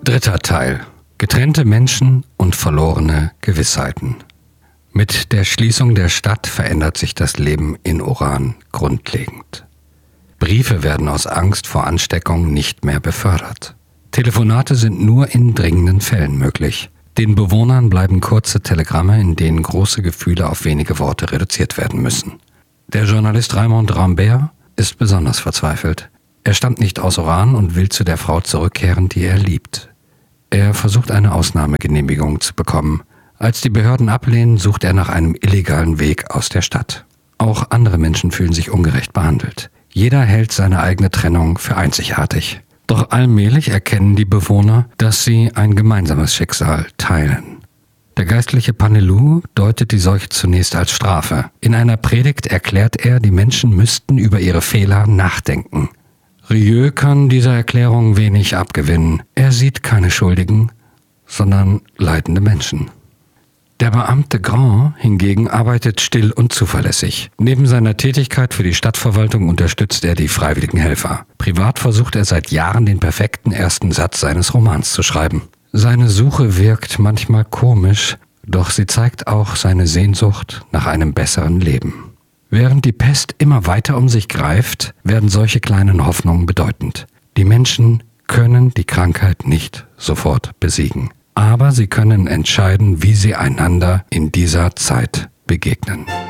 Dritter Teil. Getrennte Menschen und verlorene Gewissheiten. Mit der Schließung der Stadt verändert sich das Leben in Oran grundlegend. Briefe werden aus Angst vor Ansteckung nicht mehr befördert. Telefonate sind nur in dringenden Fällen möglich. Den Bewohnern bleiben kurze Telegramme, in denen große Gefühle auf wenige Worte reduziert werden müssen. Der Journalist Raymond Rambert ist besonders verzweifelt. Er stammt nicht aus Oran und will zu der Frau zurückkehren, die er liebt. Er versucht eine Ausnahmegenehmigung zu bekommen. Als die Behörden ablehnen, sucht er nach einem illegalen Weg aus der Stadt. Auch andere Menschen fühlen sich ungerecht behandelt. Jeder hält seine eigene Trennung für einzigartig. Doch allmählich erkennen die Bewohner, dass sie ein gemeinsames Schicksal teilen. Der geistliche Panelu deutet die Seuche zunächst als Strafe. In einer Predigt erklärt er, die Menschen müssten über ihre Fehler nachdenken. Rieu kann dieser Erklärung wenig abgewinnen. Er sieht keine Schuldigen, sondern leidende Menschen. Der Beamte Grand hingegen arbeitet still und zuverlässig. Neben seiner Tätigkeit für die Stadtverwaltung unterstützt er die freiwilligen Helfer. Privat versucht er seit Jahren, den perfekten ersten Satz seines Romans zu schreiben. Seine Suche wirkt manchmal komisch, doch sie zeigt auch seine Sehnsucht nach einem besseren Leben. Während die Pest immer weiter um sich greift, werden solche kleinen Hoffnungen bedeutend. Die Menschen können die Krankheit nicht sofort besiegen. Aber sie können entscheiden, wie sie einander in dieser Zeit begegnen.